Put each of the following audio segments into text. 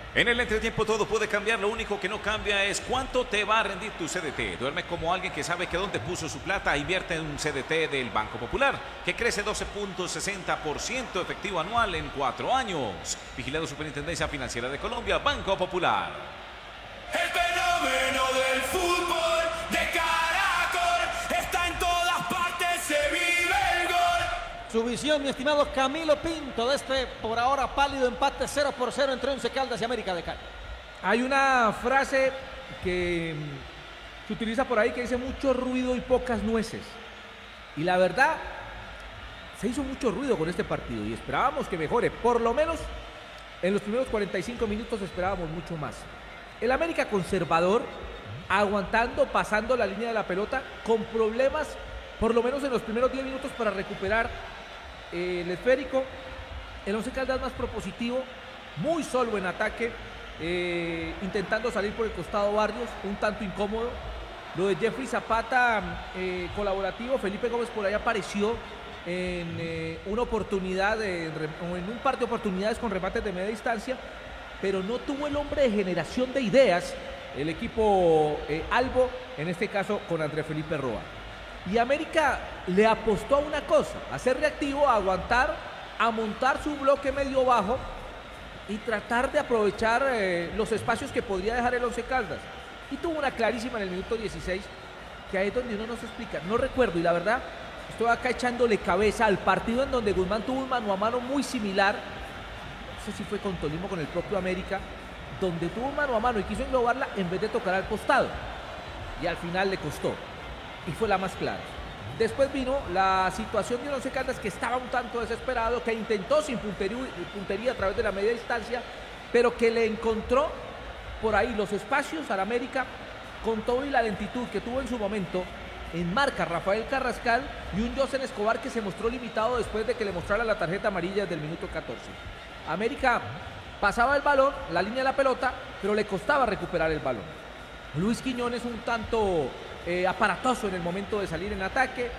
En el entretiempo todo puede cambiar, lo único que no cambia es cuánto te va a rendir tu CDT. Duerme como alguien que sabe que dónde puso su plata, invierte en un CDT del Banco Popular, que crece 12.60% efectivo anual en 4 años. Vigilado Superintendencia Financiera de Colombia, Banco Popular. El fenómeno del fútbol de Caracol está en todas partes, se vive el gol. Su visión, mi estimado Camilo Pinto, de este por ahora pálido empate 0-0 entre Once Caldas y América de Cali. Hay una frase que se utiliza por ahí que dice mucho ruido y pocas nueces. Y la verdad, se hizo mucho ruido con este partido y esperábamos que mejore. Por lo menos en los primeros 45 minutos esperábamos mucho más. El América conservador, aguantando, pasando la línea de la pelota, con problemas, por lo menos en los primeros 10 minutos para recuperar el esférico. El Once Caldas más propositivo, muy solo en ataque, intentando salir por el costado Barrios, un tanto incómodo. Lo de Jeffrey Zapata, colaborativo. Felipe Gómez por ahí apareció en una oportunidad, en un par de oportunidades con remates de media distancia, pero no tuvo el hombre de generación de ideas el equipo Albo, en este caso con André Felipe Roa. Y América le apostó a una cosa, a ser reactivo, a aguantar, a montar su bloque medio bajo y tratar de aprovechar los espacios que podría dejar el Once Caldas. Y tuvo una clarísima en el minuto 16, que ahí es donde uno no se explica. No recuerdo, y la verdad, estoy acá echándole cabeza al partido en donde Guzmán tuvo un mano a mano muy similar. No sé si fue con Tolima o con el propio América, donde tuvo un mano a mano y quiso englobarla en vez de tocar al costado. Y al final le costó. Y fue la más clara. Después vino la situación de Once Caldas, que estaba un tanto desesperado, que intentó sin puntería a través de la media distancia, pero que le encontró por ahí los espacios al América con todo y la lentitud que tuvo en su momento en marca Rafael Carrascal y un Josen Escobar que se mostró limitado después de que le mostrara la tarjeta amarilla desde el minuto 14. América pasaba el balón, la línea de la pelota, pero le costaba recuperar el balón. Luis Quiñones un tanto aparatoso en el momento de salir en ataque,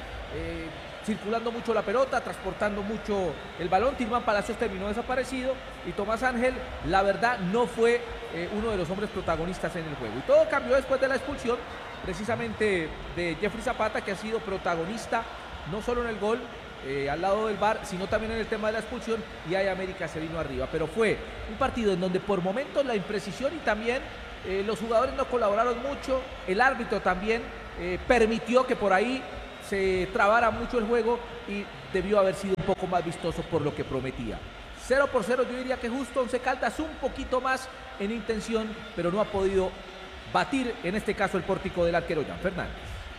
circulando mucho la pelota, transportando mucho el balón. Tilman Palacios terminó desaparecido y Tomás Ángel, la verdad, no fue uno de los hombres protagonistas en el juego. Y todo cambió después de la expulsión, precisamente de Jeffrey Zapata, que ha sido protagonista no solo en el gol al lado del VAR, sino también en el tema de la expulsión, y ahí América se vino arriba. Pero fue un partido en donde por momentos la imprecisión y también los jugadores no colaboraron mucho, el árbitro también permitió que por ahí se trabara mucho el juego y debió haber sido un poco más vistoso por lo que prometía. 0-0, yo diría que justo. Once Caldas un poquito más en intención, pero no ha podido batir en este caso el pórtico del arquero Jan Fernández.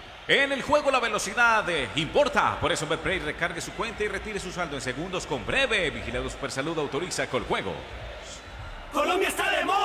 En el juego la velocidad importa, por eso Betplay recargue su cuenta y retire su saldo en segundos con Breve. Vigilado Supersalud autoriza Coljuegos. Colombia está de moda.